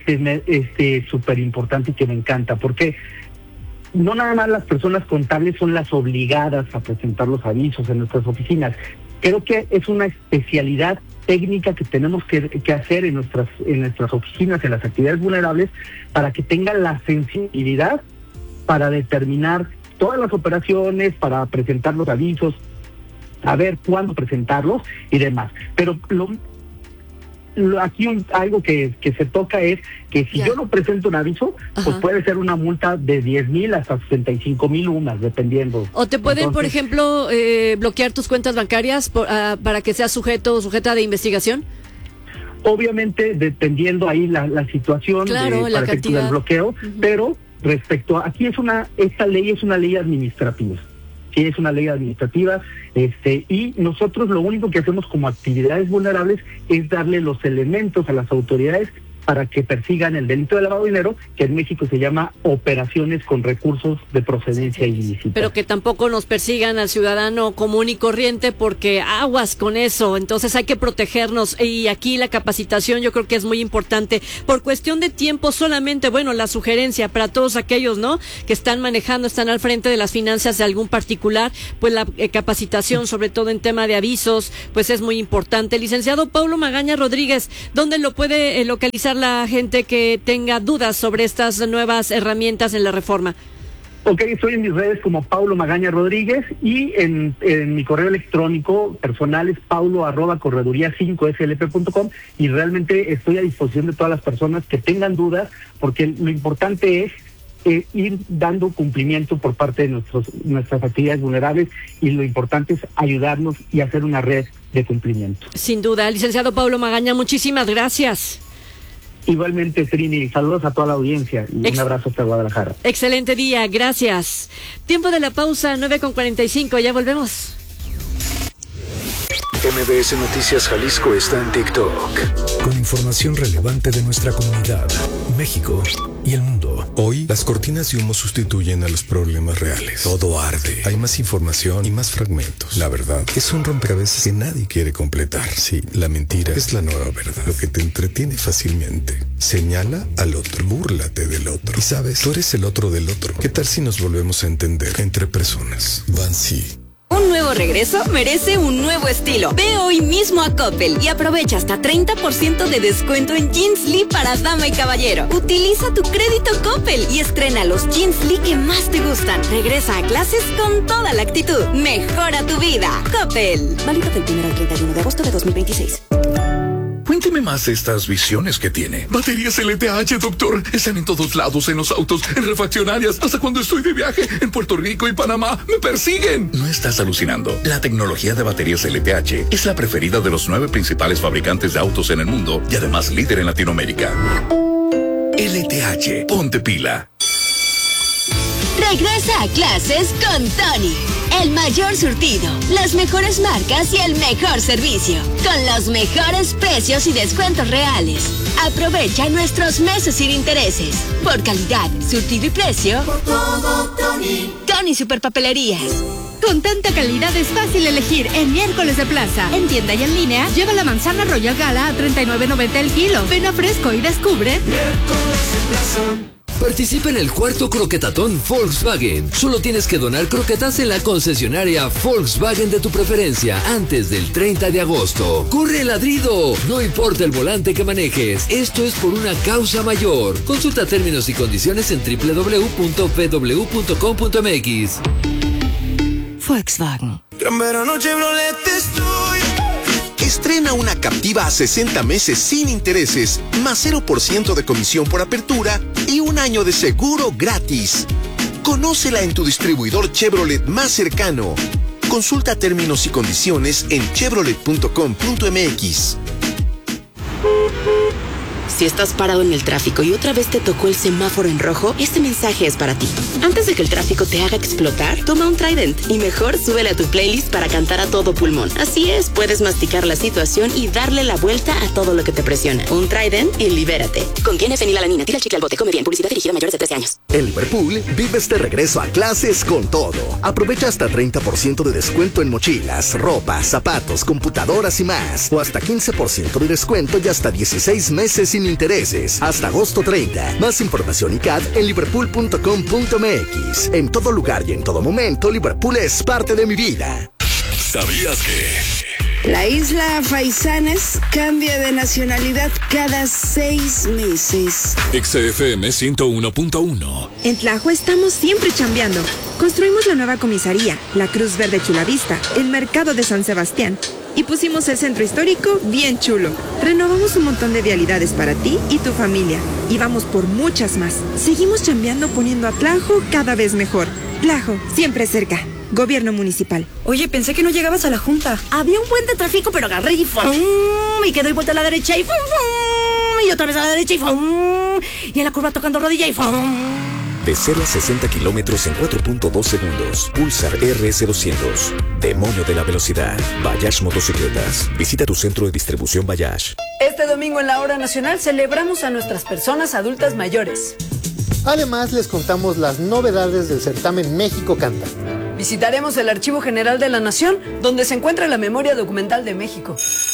súper importante y que me encanta, porque no nada más las personas contables son las obligadas a presentar los avisos en nuestras oficinas. Creo que es una especialidad técnica que tenemos que hacer en nuestras oficinas, en las actividades vulnerables, para que tengan la sensibilidad para determinar todas las operaciones, para presentar los avisos saber cuándo presentarlos y demás. Pero aquí algo que se toca es que si yo no presento un aviso, pues puede ser una multa de 10,000 hasta 65,000 UMAS, dependiendo. O te pueden, por ejemplo, bloquear tus cuentas bancarias para que seas sujeta de investigación. Obviamente, dependiendo ahí la situación, claro, para efecto del bloqueo, pero respecto a, aquí esta ley es una ley administrativa. Sí, es una ley administrativa, y nosotros lo único que hacemos como actividades vulnerables es darle los elementos a las autoridades para que persigan el delito de lavado de dinero, que en México se llama operaciones con recursos de procedencia ilícita. Pero que tampoco nos persigan al ciudadano común y corriente, porque aguas con eso. Entonces hay que protegernos, y aquí la capacitación yo creo que es muy importante. Por cuestión de tiempo solamente, bueno, la sugerencia para todos aquellos, ¿no?, que están al frente de las finanzas de algún particular, pues la capacitación, sobre todo en tema de avisos, pues es muy importante. Licenciado Paulo Magaña Rodríguez, ¿dónde lo puede localizar la gente que tenga dudas sobre estas nuevas herramientas en la reforma? Ok, estoy en mis redes como Paulo Magaña Rodríguez, y en mi correo electrónico personal es paulo@correduría5slp.com, y realmente estoy a disposición de todas las personas que tengan dudas, porque lo importante es ir dando cumplimiento por parte de nuestras actividades vulnerables, y lo importante es ayudarnos y hacer una red de cumplimiento. Sin duda. Licenciado Paulo Magaña, muchísimas gracias. Igualmente, Trini, saludos a toda la audiencia y un abrazo hasta Guadalajara. Excelente día, gracias. Tiempo de la pausa, 9:45, ya volvemos. MBS Noticias Jalisco está en TikTok, con información relevante de nuestra comunidad, México y el mundo. Hoy, las cortinas de humo sustituyen a los problemas reales. Todo arde. Hay más información y más fragmentos. La verdad es un rompecabezas que nadie quiere completar. Sí, la mentira es la nueva verdad. Lo que te entretiene fácilmente. Señala al otro. Búrlate del otro. Y sabes, tú eres el otro del otro. ¿Qué tal si nos volvemos a entender entre personas? Bansi. Un nuevo regreso merece un nuevo estilo. Ve hoy mismo a Coppel y aprovecha hasta 30% de descuento en Jeans Lee para dama y caballero. Utiliza tu crédito Coppel y estrena los Jeans Lee que más te gustan. Regresa a clases con toda la actitud. Mejora tu vida. Coppel. Válido del 1 al 31 de agosto de 2026. Cuénteme más de estas visiones que tiene. Baterías LTH, doctor. Están en todos lados, en los autos, en refaccionarias. Hasta cuando estoy de viaje en Puerto Rico y Panamá, ¡me persiguen! No estás alucinando. La tecnología de baterías LTH es la preferida de los 9 principales fabricantes de autos en el mundo y además líder en Latinoamérica. LTH, ponte pila. Regresa a clases con Tony. El mayor surtido, las mejores marcas y el mejor servicio. Con los mejores precios y descuentos reales. Aprovecha nuestros meses sin intereses. Por calidad, surtido y precio. Por todo, Tony. Tony Superpapelerías. Con tanta calidad es fácil elegir en Miércoles de Plaza. En tienda y en línea, lleva la manzana Royal Gala a $39.90 el kilo. Ven a Fresco y descubre Miércoles de Plaza. Participa en el 4º croquetatón Volkswagen. Solo tienes que donar croquetas en la concesionaria Volkswagen de tu preferencia antes del 30 de agosto. ¡Corre, ladrido! No importa el volante que manejes, esto es por una causa mayor. Consulta términos y condiciones en www.pw.com.mx. Volkswagen. Gran verano Chevrolet estoy. Estrena una Captiva a 60 meses sin intereses, más 0% de comisión por apertura y un año de seguro gratis. Conócela en tu distribuidor Chevrolet más cercano. Consulta términos y condiciones en chevrolet.com.mx. Si estás parado en el tráfico y otra vez te tocó el semáforo en rojo, este mensaje es para ti. Antes de que el tráfico te haga explotar, toma un Trident y mejor súbele a tu playlist para cantar a todo pulmón. Así es, puedes masticar la situación y darle la vuelta a todo lo que te presiona. Un Trident y libérate. Contiene fenilalanina. Tira el chicle al bote. Come bien. Publicidad dirigida a mayores de 13 años. En Liverpool, vives de regreso a clases con todo. Aprovecha hasta 30% de descuento en mochilas, ropa, zapatos, computadoras y más. O hasta 15% de descuento y hasta 16 meses sin intereses. Hasta agosto 30. Más información y CAD en liverpool.com.mx. En todo lugar y en todo momento, Liverpool es parte de mi vida. ¿Sabías que La isla Faisanes cambia de nacionalidad cada 6 meses. XFM 101.1. En Tlajo estamos siempre chambeando. Construimos la nueva comisaría, la Cruz Verde Chulavista, el mercado de San Sebastián. Y pusimos el centro histórico bien chulo. Renovamos un montón de vialidades para ti y tu familia. Y vamos por muchas más. Seguimos chambeando poniendo a Tlajo cada vez mejor. Tlajo, siempre cerca. Gobierno municipal. Oye, pensé que no llegabas a la junta. Había un buen de tráfico, pero agarré y ¡fum! Y que doy vuelta a la derecha y ¡fum! Y otra vez a la derecha y ¡fum! Y en la curva tocando rodilla y ¡fum! De 0 a 60 kilómetros en 4.2 segundos. Pulsar RS200. Demonio de la velocidad. Bayash Motocicletas. Visita tu centro de distribución Bayash. Este domingo en la Hora Nacional celebramos a nuestras personas adultas mayores. Además, les contamos las novedades del certamen México Canta. Visitaremos el Archivo General de la Nación, donde se encuentra la memoria documental de México.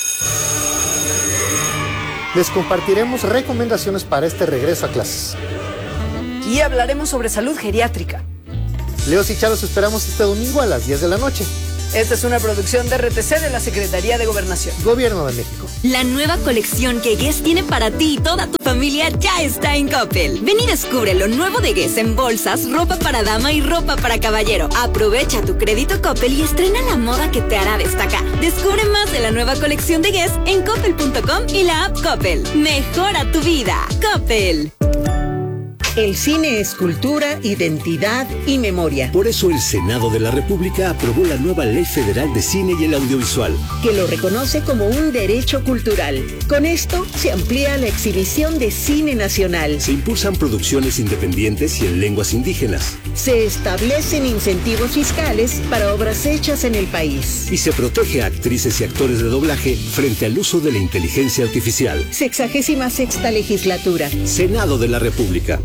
Les compartiremos recomendaciones para este regreso a clases. Y hablaremos sobre salud geriátrica. Leos y Charos esperamos este domingo a las 10 de la noche. Esta es una producción de RTC de la Secretaría de Gobernación. Gobierno de México. La nueva colección que Guess tiene para ti y toda tu familia ya está en Coppel. Ven y descubre lo nuevo de Guess en bolsas, ropa para dama y ropa para caballero. Aprovecha tu crédito Coppel y estrena la moda que te hará destacar. Descubre más de la nueva colección de Guess en coppel.com y la app Coppel. Mejora tu vida. Coppel. El cine es cultura, identidad y memoria. Por eso el Senado de la República aprobó la nueva Ley Federal de Cine y el Audiovisual, que lo reconoce como un derecho cultural. Con esto se amplía la exhibición de cine nacional. Se impulsan producciones independientes y en lenguas indígenas. Se establecen incentivos fiscales para obras hechas en el país. Y se protege a actrices y actores de doblaje frente al uso de la inteligencia artificial. 66ª legislatura. Senado de la República.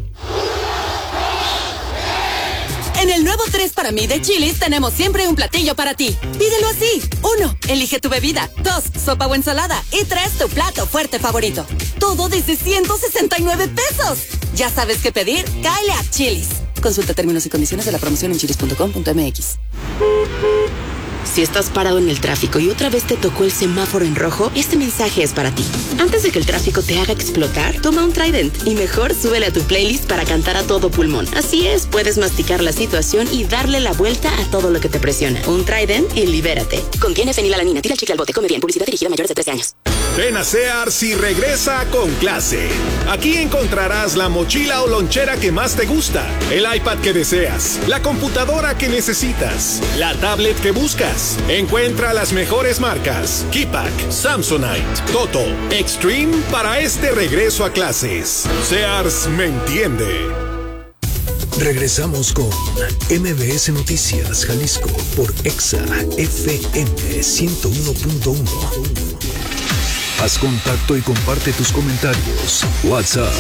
En el nuevo 3 para mí de Chili's tenemos siempre un platillo para ti. Pídelo así. 1. Elige tu bebida. 2. Sopa o ensalada. Y 3. Tu plato fuerte favorito. Todo desde 169 pesos. ¿Ya sabes qué pedir? Cáele a Chili's. Consulta términos y condiciones de la promoción en chilis.com.mx. Si estás parado en el tráfico y otra vez te tocó el semáforo en rojo, este mensaje es para ti. Antes de que el tráfico te haga explotar, toma un Trident y mejor súbele a tu playlist para cantar a todo pulmón. Así es, puedes masticar la situación y darle la vuelta a todo lo que te presiona. Un Trident y libérate. Contiene fenilalanina. Tira el chicle al bote. Come bien. Publicidad dirigida a mayores de 13 años. Ven a Sears y regresa con clase. Aquí encontrarás la mochila o lonchera que más te gusta, el iPad que deseas, la computadora que necesitas, la tablet que buscas. Encuentra las mejores marcas: Keypack, Samsonite, Toto, Extreme para este regreso a clases. Sears me entiende. Regresamos con MBS Noticias Jalisco por Exa FM 101.1. Haz contacto y comparte tus comentarios. WhatsApp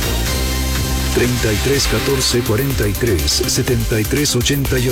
33 14 43 73 88.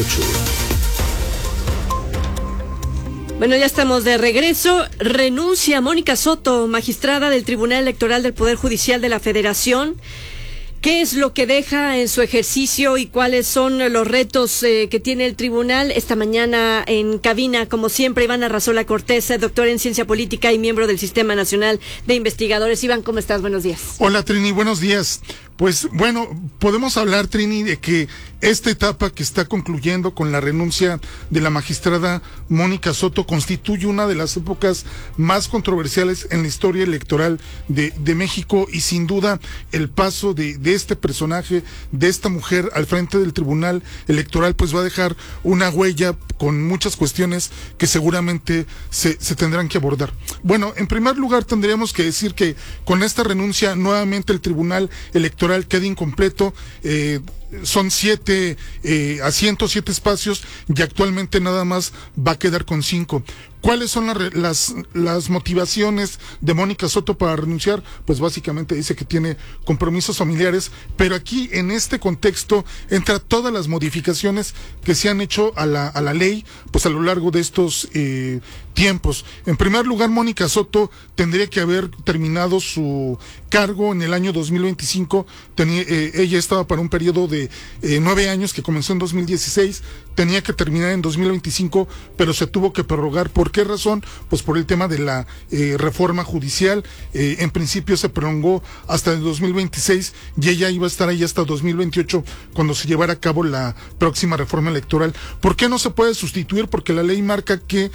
Bueno, ya estamos de regreso. Renuncia Mónica Soto, magistrada del Tribunal Electoral del Poder Judicial de la Federación. ¿Qué es lo que deja en su ejercicio y cuáles son los retos que tiene el tribunal? Esta mañana en cabina, como siempre, Iván Arrazola Cortés, doctor en Ciencia Política y miembro del Sistema Nacional de Investigadores. Iván, ¿cómo estás? Buenos días. Hola, Trini, buenos días. Pues bueno, podemos hablar, Trini, de que esta etapa que está concluyendo con la renuncia de la magistrada Mónica Soto constituye una de las épocas más controversiales en la historia electoral de México, y sin duda el paso de este personaje, de esta mujer al frente del Tribunal Electoral, pues va a dejar una huella con muchas cuestiones que seguramente se tendrán que abordar. Bueno, en primer lugar tendríamos que decir que con esta renuncia nuevamente el Tribunal Electoral queda incompleto. Son 7 asientos, 7 espacios, y actualmente nada más va a quedar con 5. ¿Cuáles son las motivaciones de Mónica Soto para renunciar? Pues básicamente dice que tiene compromisos familiares, pero aquí en este contexto entra todas las modificaciones que se han hecho a la ley, pues a lo largo de estos tiempos. En primer lugar, Mónica Soto tendría que haber terminado su cargo en el año 2025. Ella estaba para un periodo de 9 años que comenzó en 2016. Tenía que terminar en 2025, pero se tuvo que prorrogar. ¿Por qué razón? Pues por el tema de la reforma judicial. En principio se prolongó hasta el 2026 y ella iba a estar ahí hasta 2028 cuando se llevara a cabo la próxima reforma electoral. ¿Por qué no se puede sustituir? Porque la ley marca que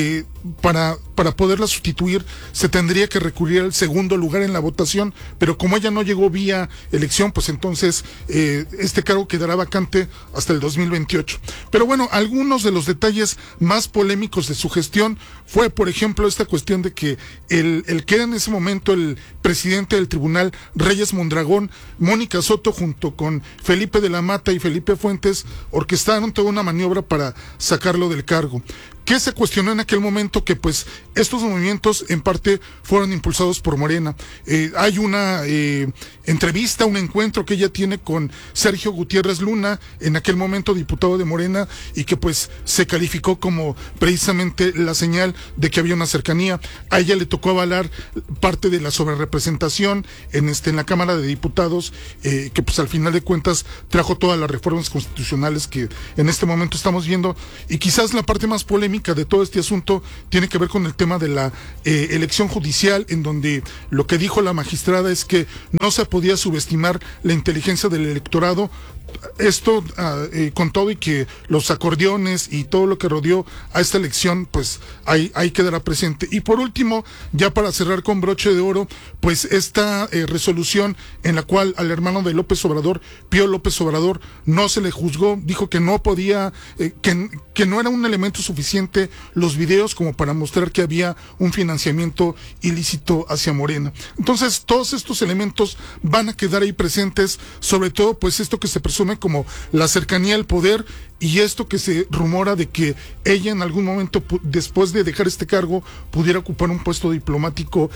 para poderla sustituir se tendría que recurrir al segundo lugar en la votación, pero como ella no llegó vía elección, pues entonces este cargo quedará vacante hasta el 2028. Pero bueno, algunos de los detalles más polémicos de su gestión fue, por ejemplo, esta cuestión de que el que era en ese momento el presidente del tribunal, Reyes Mondragón, Mónica Soto, junto con Felipe de la Mata y Felipe Fuentes, orquestaron toda una maniobra para sacarlo del cargo. ¿Qué se cuestionó en aquel momento? Que pues estos movimientos en parte fueron impulsados por Morena. Hay una entrevista, un encuentro que ella tiene con Sergio Gutiérrez Luna, en aquel momento diputado de Morena, y que pues se calificó como precisamente la señal de que había una cercanía. A ella le tocó avalar parte de la sobrerepresentación en la Cámara de Diputados, que pues al final de cuentas trajo todas las reformas constitucionales que en este momento estamos viendo. Y quizás la parte más polémica de todo este asunto tiene que ver con el tema de la elección judicial, en donde lo que dijo la magistrada es que no se podía subestimar la inteligencia del electorado. Esto con todo y que los acordeones y todo lo que rodeó a esta elección, pues ahí quedará presente. Y por último, ya para cerrar con broche de oro, pues esta resolución en la cual al hermano de López Obrador, Pío López Obrador, no se le juzgó, dijo que no podía, que no era un elemento suficiente los videos como para mostrar que había un financiamiento ilícito hacia Morena. Entonces, todos estos elementos van a quedar ahí presentes, sobre todo pues esto que se presume como la cercanía al poder, y esto que se rumora de que ella en algún momento, después de dejar este cargo, pudiera ocupar un puesto diplomático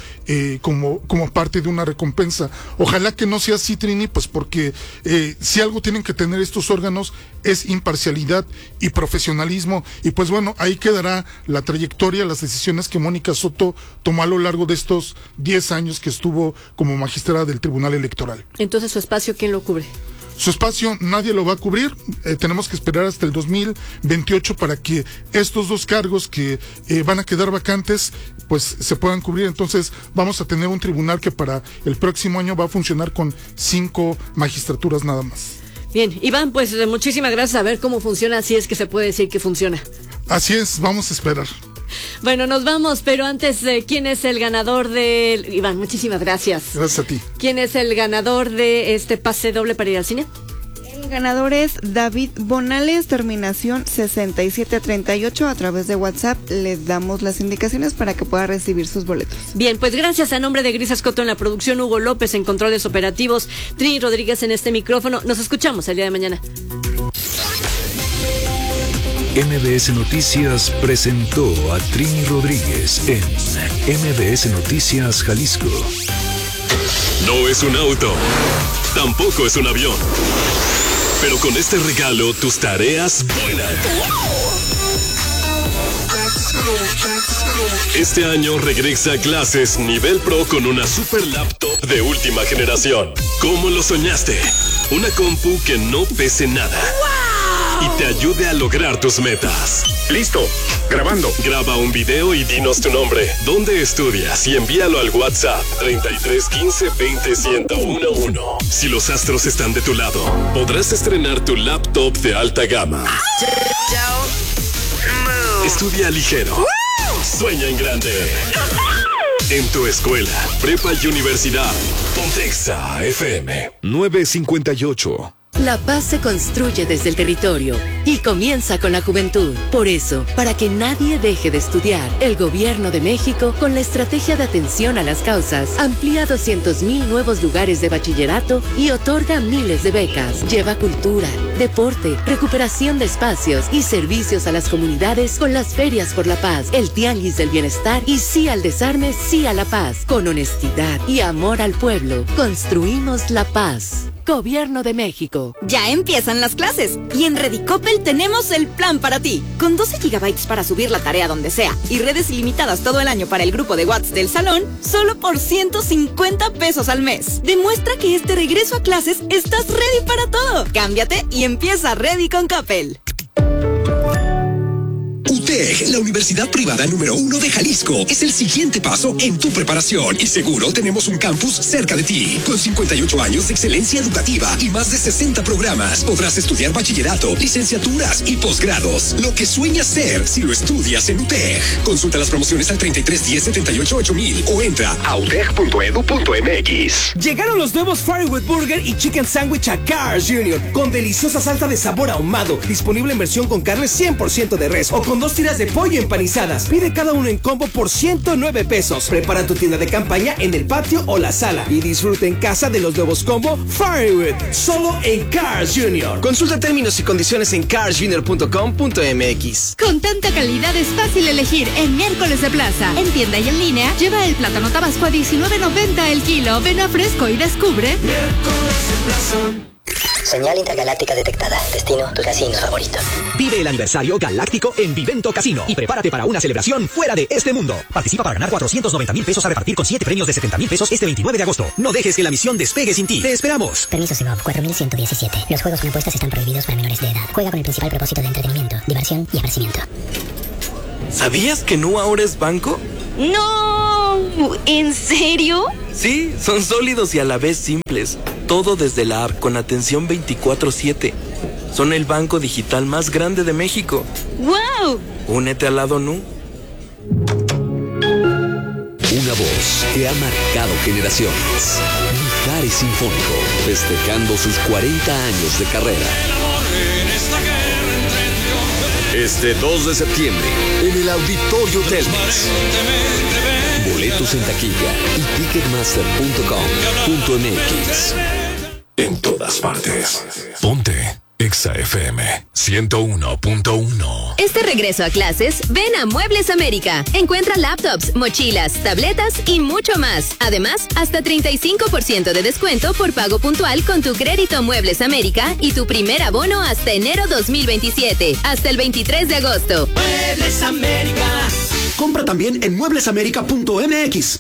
como parte de una recompensa. Ojalá que no sea así, Trini, pues porque si algo tienen que tener estos órganos es imparcialidad y profesionalismo, y pues bueno, ahí quedará la trayectoria, las decisiones que Mónica Soto tomó a lo largo de estos 10 años que estuvo como magistrada del Tribunal Electoral. Entonces, ¿su espacio quién lo cubre? Su espacio nadie lo va a cubrir. Tenemos que esperar hasta el 2028 para que estos dos cargos que van a quedar vacantes pues se puedan cubrir. Entonces vamos a tener un tribunal que para el próximo año va a funcionar con 5 magistraturas nada más. Bien, Iván, pues muchísimas gracias. A ver cómo funciona, si es que se puede decir que funciona. Así es, vamos a esperar. Bueno, nos vamos, pero antes, ¿quién es el ganador del... Iván, muchísimas gracias. Gracias a ti. ¿Quién es el ganador de este pase doble para ir al cine? El ganador es David Bonales, terminación 6738. A través de WhatsApp les damos las indicaciones para que pueda recibir sus boletos. Bien, pues gracias a nombre de Gris Escoto en la producción, Hugo López en controles operativos, Trini Rodríguez en este micrófono. Nos escuchamos el día de mañana. MBS Noticias presentó a Trini Rodríguez en MBS Noticias Jalisco. No es un auto, tampoco es un avión, pero con este regalo tus tareas vuelan. Este año regresa a clases Nivel Pro con una super laptop de última generación. ¿Cómo lo soñaste? Una compu que no pese nada y te ayude a lograr tus metas. Listo, grabando. Graba un video y dinos tu nombre, dónde estudias y envíalo al WhatsApp 33 15 20 1011. Si los astros están de tu lado, podrás estrenar tu laptop de alta gama. Estudia ligero. Sueña en grande. En tu escuela, prepa y universidad. Pontexa FM 958. La paz se construye desde el territorio y comienza con la juventud. Por eso, para que nadie deje de estudiar, el Gobierno de México, con la estrategia de atención a las causas, amplía 200,000 nuevos lugares de bachillerato y otorga miles de becas. Lleva cultura, deporte, recuperación de espacios y servicios a las comunidades con las ferias por la paz, el tianguis del bienestar y sí al desarme, sí a la paz. Con honestidad y amor al pueblo, construimos la paz. Gobierno de México. Ya empiezan las clases y en Redicopel tenemos el plan para ti. Con 12 GB para subir la tarea donde sea y redes ilimitadas todo el año para el grupo de WhatsApp del salón, solo por 150 pesos al mes. Demuestra que este regreso a clases estás ready para todo. Cámbiate y empieza Ready con Coppel. UTEC, la universidad privada número 1 de Jalisco, es el siguiente paso en tu preparación y seguro tenemos un campus cerca de ti. Con 58 años de excelencia educativa y más de 60 programas, podrás estudiar bachillerato, licenciaturas y posgrados. Lo que sueñas ser si lo estudias en UTEC. Consulta las promociones al 3310 78 8000 o entra a utec.edu.mx. Llegaron los nuevos Firewood Burger y Chicken Sandwich a Carl's Jr. con deliciosa salsa de sabor ahumado, disponible en versión con carne 100% de res o con 2 tiras de pollo empanizadas. Pide cada uno en combo por 109 pesos. Prepara tu tienda de campaña en el patio o la sala y disfruta en casa de los nuevos combo Firewood, solo en Carl's Jr. Consulta términos y condiciones en carlsjr.com.mx. Con tanta calidad es fácil elegir en Miércoles de Plaza. En tienda y en línea, lleva el plátano tabasco a $19.90 el kilo. Ven a Fresco y descubre Miércoles de Plaza. Señal intergaláctica detectada. Destino, tu casino favorito. Vive el aniversario galáctico en Vivento Casino y prepárate para una celebración fuera de este mundo. Participa para ganar 490,000 pesos a repartir con 7 premios de 70,000 pesos este 29 de agosto. No dejes que la misión despegue sin ti. Te esperamos. Permiso Segov 4117. Los juegos con apuestas están prohibidos para menores de edad. Juega con el principal propósito de entretenimiento, diversión y esparcimiento. ¿Sabías que Nu ahora es banco? ¡No! ¿En serio? Sí, son sólidos y a la vez simples. Todo desde la app con atención 24/7. Son el banco digital más grande de México. ¡Wow! Únete al lado Nu. Una voz que ha marcado generaciones. Mijares Sinfónico, festejando sus 40 años de carrera. Este 2 de septiembre, en el Auditorio Telmex. Boletos en taquilla y ticketmaster.com.mx. En todas partes. Ponte Exa FM 101.1. Este regreso a clases, ven a Muebles América. Encuentra laptops, mochilas, tabletas y mucho más. Además, hasta 35% de descuento por pago puntual con tu crédito Muebles América y tu primer abono hasta enero 2027, hasta el 23 de agosto. Muebles América. Compra también en mueblesamerica.mx.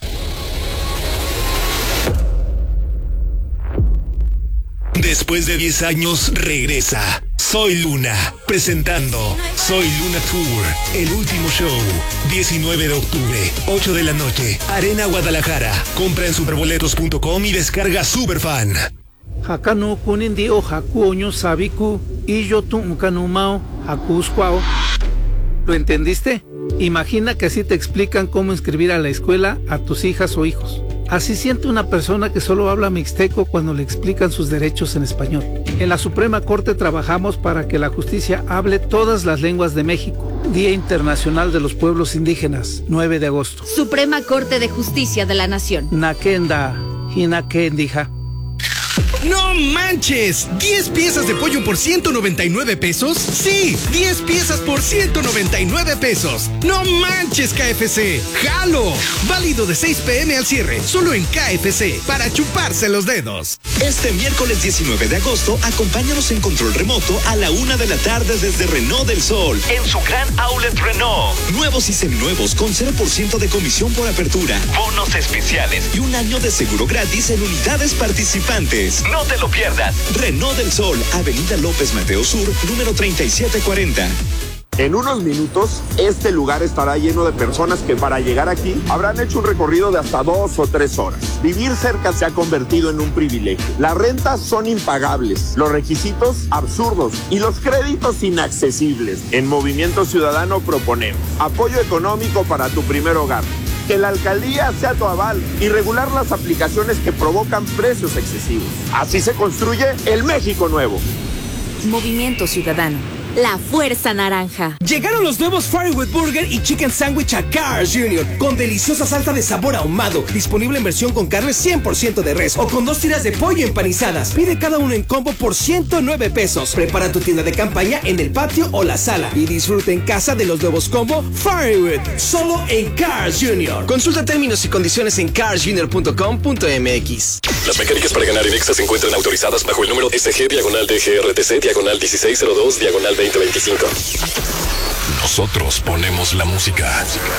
Después de 10 años, regresa Soy Luna, presentando Soy Luna Tour, el último show, 19 de octubre, 8 de la noche, Arena Guadalajara. Compra en superboletos.com y descarga Superfan. Hakano kunindi o hakuoño sabiku y yo tuncanumao hakusquao. ¿Lo entendiste? Imagina que así te explican cómo inscribir a la escuela a tus hijas o hijos. Así siente una persona que solo habla mixteco cuando le explican sus derechos en español. En la Suprema Corte trabajamos para que la justicia hable todas las lenguas de México. Día Internacional de los Pueblos Indígenas, 9 de agosto. Suprema Corte de Justicia de la Nación. Nakenda, Hinakendija. ¡No manches! ¿10 piezas de pollo por 199 pesos? ¡Sí! 10 piezas por 199 pesos. ¡No manches, KFC! ¡Jalo! Válido de 6 p.m. al cierre, solo en KFC, para chuparse los dedos. Este miércoles 19 de agosto, acompáñanos en control remoto a la 1 de la tarde desde Renault del Sol, en su gran outlet Renault. Nuevos y seminuevos con 0% de comisión por apertura, bonos especiales y un año de seguro gratis en unidades participantes. No te lo pierdas. Renault del Sol, Avenida López Mateo Sur, número 3740. En unos minutos, este lugar estará lleno de personas que para llegar aquí habrán hecho un recorrido de hasta 2 o 3 horas. Vivir cerca se ha convertido en un privilegio. Las rentas son impagables, los requisitos absurdos y los créditos inaccesibles. En Movimiento Ciudadano proponemos apoyo económico para tu primer hogar, que la alcaldía sea tu aval y regular las aplicaciones que provocan precios excesivos. Así se construye el México nuevo. Movimiento Ciudadano. La fuerza naranja. Llegaron los nuevos Firewood Burger y Chicken Sandwich a Carl's Jr. con deliciosa salsa de sabor ahumado, disponible en versión con carne 100% de res o con 2 tiras de pollo empanizadas. Pide cada uno en combo por 109 pesos. Prepara tu tienda de campaña en el patio o la sala y disfruta en casa de los nuevos combo Firewood, solo en Carl's Jr. Consulta términos y condiciones en carlsjr.com.mx. Las mecánicas para ganar en Exa se encuentran autorizadas bajo el número SG/DGRTC/1602/2025. Nosotros ponemos la música.